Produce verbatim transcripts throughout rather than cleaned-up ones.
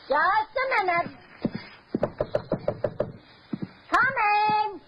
Just a minute. Coming.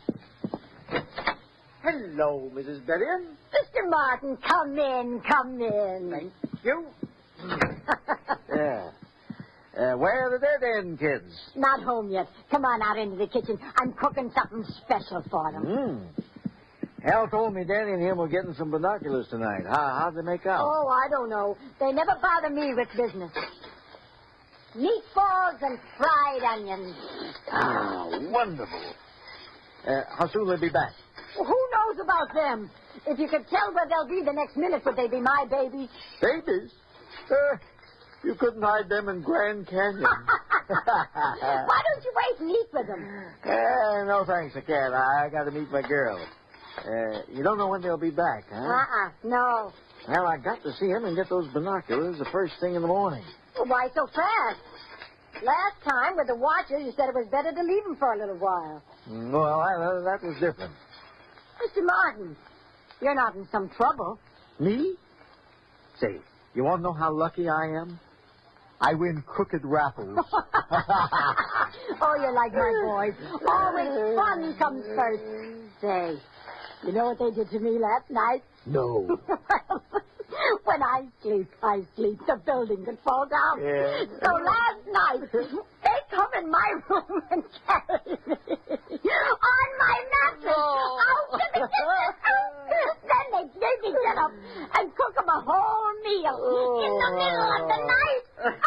Hello, Missus Berrien. Mister Martin, come in, come in. Thank you. Yeah. Uh, where are the dead end kids? Not home yet. Come on out into the kitchen. I'm cooking something special for them. Mm. Hal told me Danny and him were getting some binoculars tonight. How, how'd they make out? Oh, I don't know. They never bother me with business. Meatballs and fried onions. Ah, wonderful. Uh, how soon will they be back? Well, who knows about them? If you could tell where they'll be the next minute, would they be my babies? Babies? Uh, you couldn't hide them in Grand Canyon. Why don't you wait and eat with them? Uh, no, thanks, I can't. I, I got to meet my girl. Uh, you don't know when they'll be back, huh? Uh-uh, no. Well, I got to see him and get those binoculars the first thing in the morning. Well, why so fast? Last time with the watcher, you said it was better to leave them for a little while. Well, I, that was different. Mister Martin, you're not in some trouble. Me? Say, you want to know how lucky I am? I win crooked raffles. Oh, you're like my boys. Always fun comes first. Say, you know what they did to me last night? No. When I sleep, I sleep. The building could fall down. Yeah. So last night, they come in my room and carry me on my mattress out to the kitchen. Then they make me get up and cook them a whole meal oh. in the middle of the night.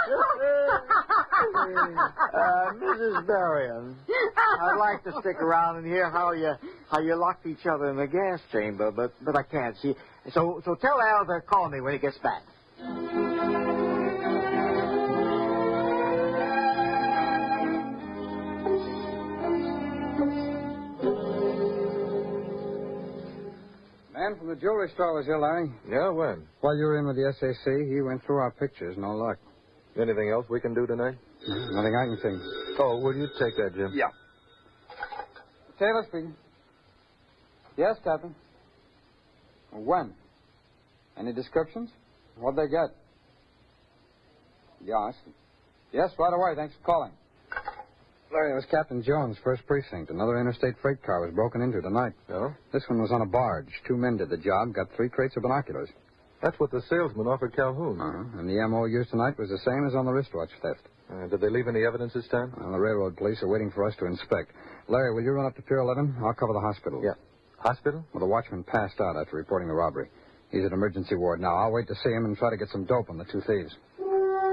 uh, Missus Berrien, I'd like to stick around and hear how you how you locked each other in the gas chamber, but but I can't see. So so tell Al to call me when he gets back. Man from the jewelry store was here, Larry. Yeah, when? While you were in with the S A C, he went through our pictures. No luck. Anything else we can do tonight? Nothing I can see. Oh, will you take that, Jim? Yeah. Taylor speaking. Yes, Captain. When? Any descriptions? What'd they get? Yes. Yes, right away. Thanks for calling. Larry, it was Captain Jones, first precinct. Another interstate freight car was broken into tonight. Oh? This one was on a barge. Two men did the job, got three crates of binoculars. That's what the salesman offered Calhoun. Uh-huh. And the M O used tonight was the same as on the wristwatch theft. Uh, did they leave any evidence this time? Well, the railroad police are waiting for us to inspect. Larry, will you run up to Pier eleven? I'll cover the hospital. Yeah. Hospital? Well, the watchman passed out after reporting the robbery. He's at emergency ward now. I'll wait to see him and try to get some dope on the two thieves.